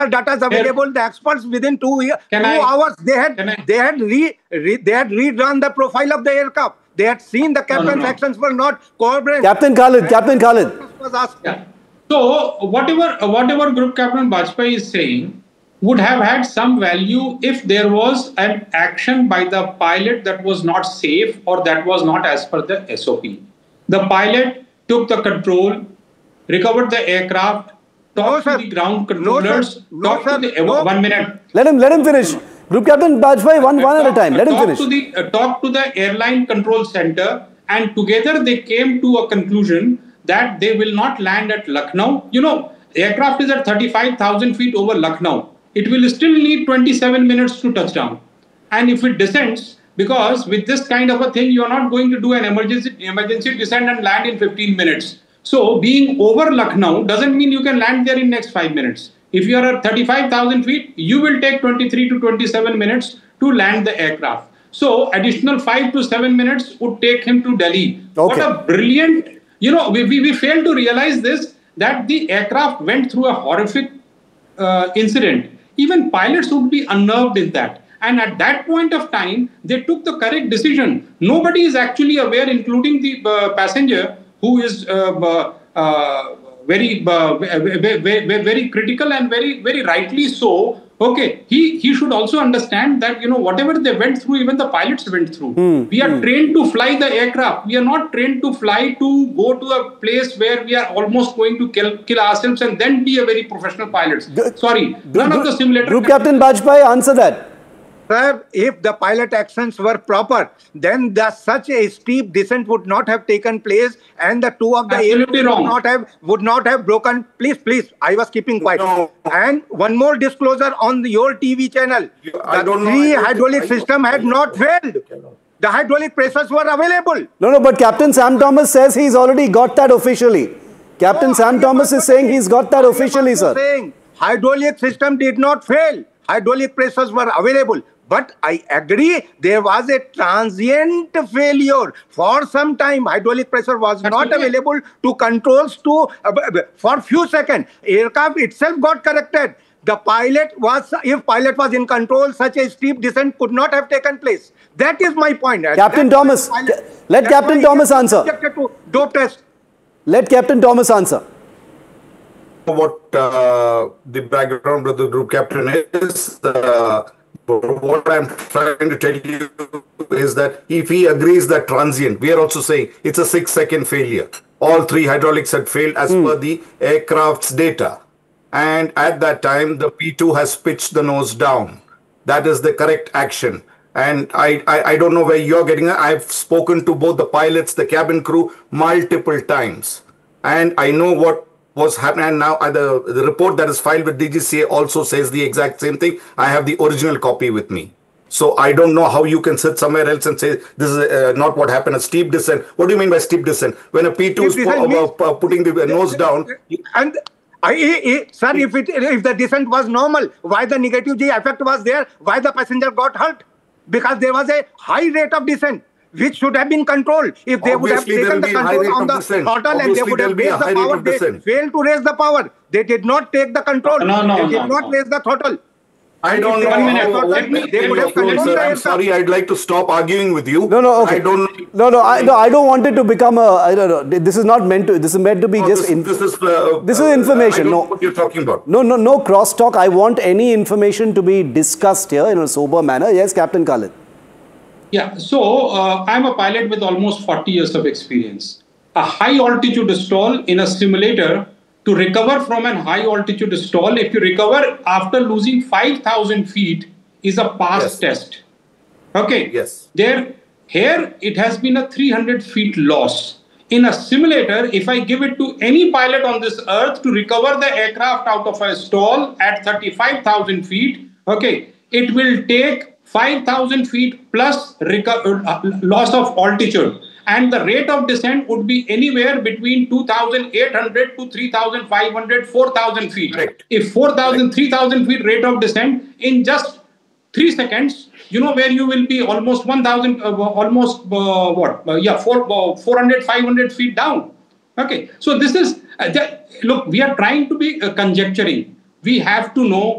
data is available. The experts within 2 hours they had redone the profile of the aircraft. They had seen the captain's actions were not cooperative. Captain Khalid. Was asked. Yeah. So whatever Group Captain Bajpai is saying would have had some value if there was an action by the pilot that was not safe or that was not as per the SOP. The pilot took the control, recovered the aircraft, talked to the ground controllers. 1 minute. Let him finish. Group Captain Bajpai, one at a time. Let him finish. Talk to the airline control center, and together they came to a conclusion that they will not land at Lucknow. You know, aircraft is at 35,000 feet over Lucknow. It will still need 27 minutes to touch down. And if it descends, because with this kind of a thing, you are not going to do an emergency descent and land in 15 minutes. So being over Lucknow doesn't mean you can land there in next 5 minutes. If you are at 35,000 feet, you will take 23 to 27 minutes to land the aircraft. So additional 5 to 7 minutes would take him to Delhi. Okay. What a brilliant, you know, we fail to realize this, that the aircraft went through a horrific incident. Even pilots would be unnerved in that. And at that point of time, they took the correct decision. Nobody is actually aware, including the passenger, who is very critical and very rightly so. Okay, he should also understand that, you know, whatever they went through, even the pilots went through. We are trained to fly the aircraft. We are not trained to fly to go to a place where we are almost going to kill ourselves and then be a very professional pilots. Sorry, none of the simulator. Group Captain Bajpai, answer that. Sir, if the pilot actions were proper, then such a steep descent would not have taken place, and the two of the aircraft would not have broken. Please, I was keeping quiet. No. And one more disclosure on your TV channel: the hydraulic system had not failed. The hydraulic pressures were available. No, but Captain Sam Thomas says he's already got that officially. Captain Sam Thomas is saying he's got that officially, sir. Saying hydraulic system did not fail. Hydraulic pressures were available. But I agree, there was a transient failure. For some time, hydraulic pressure was not available to controls for few seconds. Aircraft itself got corrected. The pilot was, if pilot was in control, such a steep descent could not have taken place. That is my point. Captain Thomas, let Captain Thomas answer. Dope test. Let Captain Thomas answer. What the background of the group captain is, what I'm trying to tell you is that if he agrees that transient, we are also saying it's a 6-second failure. All three hydraulics had failed as per the aircraft's data. And at that time, the P2 has pitched the nose down. That is the correct action. And I don't know where you're getting it. I've spoken to both the pilots, the cabin crew multiple times. And I know what was happening, and now the report that is filed with DGCA also says the exact same thing. I have the original copy with me. So I don't know how you can sit somewhere else and say this is not what happened, a steep descent. What do you mean by steep descent? When a P2 is putting the nose down. And sir, if the descent was normal, why the negative G effect was there? Why the passenger got hurt? Because there was a high rate of descent, which should have been controlled. If they would have taken the control on the throttle and they would have raised the power, they failed to raise the power. They did not take the control. They did not raise the throttle. I don't know. 1 minute. Sir, I'm sorry. I'd like to stop arguing with you. No. Okay. I don't want it to become a. I don't know. This is not meant to. This is meant to be just. This is information. I don't know what you're talking about. No crosstalk. I want any information to be discussed here in a sober manner. Yes, Captain Khalid. Yeah, so I'm a pilot with almost 40 years of experience. A high altitude stall in a simulator, to recover from an high altitude stall, if you recover after losing 5,000 feet, is a pass test. Okay. Yes. Here it has been a 300 feet loss. In a simulator, if I give it to any pilot on this earth to recover the aircraft out of a stall at 35,000 feet, okay, it will take 5,000 feet plus loss of altitude, and the rate of descent would be anywhere between 2,800 to 3,500, 4,000 feet. Correct. If 4,000, 3,000 feet rate of descent in just 3 seconds, you know where you will be almost 1,000, 400, 500 feet down. Okay, so this is, look, we are trying to be conjecturing. we have to know